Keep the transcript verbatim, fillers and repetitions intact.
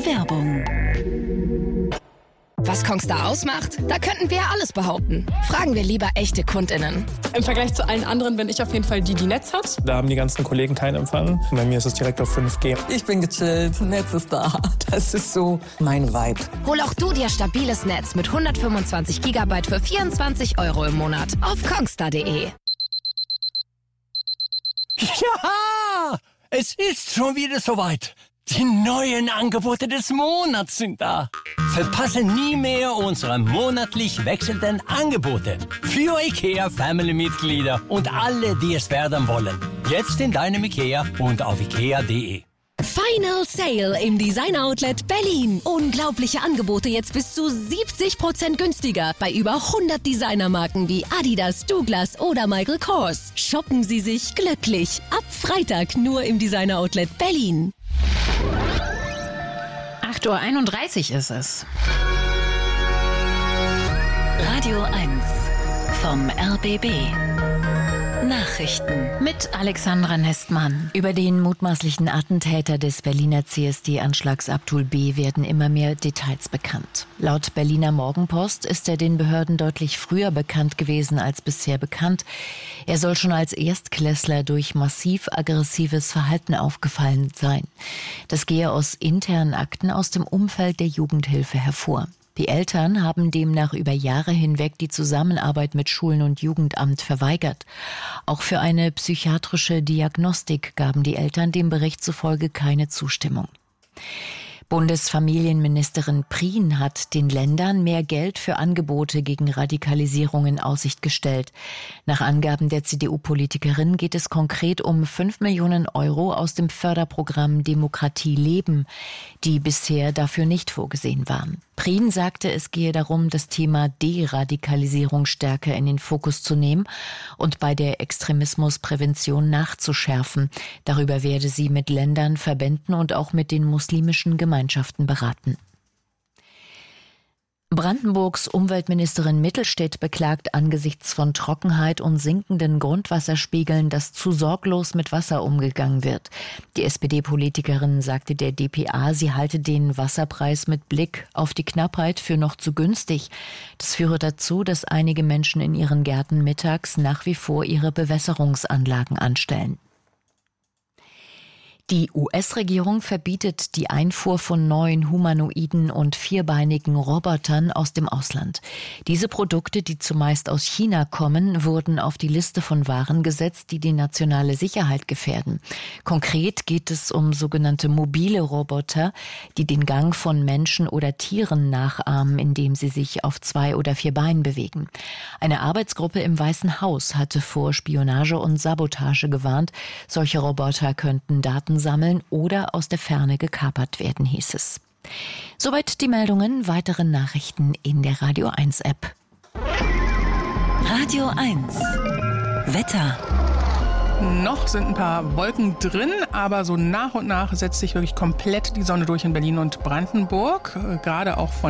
Werbung. Was Kongstar ausmacht? Da könnten wir ja alles behaupten. Fragen wir lieber echte KundInnen. Im Vergleich zu allen anderen bin ich auf jeden Fall die, die Netz hat. Da haben die ganzen Kollegen keinen Empfang. Bei mir ist es direkt auf fünf G. Ich bin gechillt, Netz ist da. Das ist so mein Vibe. Hol auch du dir stabiles Netz mit hundertfünfundzwanzig Gigabyte für vierundzwanzig Euro im Monat auf kongstar punkt de. Ja, es ist schon wieder soweit. Die neuen Angebote des Monats sind da. Verpasse nie mehr unsere monatlich wechselnden Angebote. Für IKEA Family-Mitglieder und alle, die es werden wollen. Jetzt in deinem IKEA und auf ikea punkt de. Final Sale im Design Outlet Berlin. Unglaubliche Angebote jetzt bis zu siebzig Prozent günstiger bei über hundert Designermarken wie Adidas, Douglas oder Michael Kors. Shoppen Sie sich glücklich. Ab Freitag nur im Designer Outlet Berlin. acht Uhr einunddreißig ist es. Radio eins vom R B B. Nachrichten Mit Alexandra Nestmann. Über den mutmaßlichen Attentäter des Berliner C S D-Anschlags Abdul B. werden immer mehr Details bekannt. Laut Berliner Morgenpost ist er den Behörden deutlich früher bekannt gewesen als bisher bekannt. Er soll schon als Erstklässler durch massiv aggressives Verhalten aufgefallen sein. Das gehe aus internen Akten aus dem Umfeld der Jugendhilfe hervor. Die Eltern haben demnach über Jahre hinweg die Zusammenarbeit mit Schulen und Jugendamt verweigert. Auch für eine psychiatrische Diagnostik gaben die Eltern dem Bericht zufolge keine Zustimmung. Bundesfamilienministerin Prien hat den Ländern mehr Geld für Angebote gegen Radikalisierung in Aussicht gestellt. Nach Angaben der C D U-Politikerin geht es konkret um fünf Millionen Euro aus dem Förderprogramm Demokratie leben, die bisher dafür nicht vorgesehen waren. Prien sagte, es gehe darum, das Thema Deradikalisierung stärker in den Fokus zu nehmen und bei der Extremismusprävention nachzuschärfen. Darüber werde sie mit Ländern, Verbänden und auch mit den muslimischen Gemeinschaften beraten. Brandenburgs Umweltministerin Mittelstädt beklagt angesichts von Trockenheit und sinkenden Grundwasserspiegeln, dass zu sorglos mit Wasser umgegangen wird. Die S P D-Politikerin sagte der D P A, sie halte den Wasserpreis mit Blick auf die Knappheit für noch zu günstig. Das führe dazu, dass einige Menschen in ihren Gärten mittags nach wie vor ihre Bewässerungsanlagen anstellen. Die U S-Regierung verbietet die Einfuhr von neuen humanoiden und vierbeinigen Robotern aus dem Ausland. Diese Produkte, die zumeist aus China kommen, wurden auf die Liste von Waren gesetzt, die die nationale Sicherheit gefährden. Konkret geht es um sogenannte mobile Roboter, die den Gang von Menschen oder Tieren nachahmen, indem sie sich auf zwei oder vier Beinen bewegen. Eine Arbeitsgruppe im Weißen Haus hatte vor Spionage und Sabotage gewarnt. Solche Roboter könnten Daten sammeln oder aus der Ferne gekapert werden, hieß es. Soweit die Meldungen, weitere Nachrichten in der Radio eins App. Radio eins Wetter. Noch sind ein paar Wolken drin, aber so nach und nach setzt sich wirklich komplett die Sonne durch in Berlin und Brandenburg. Gerade auch von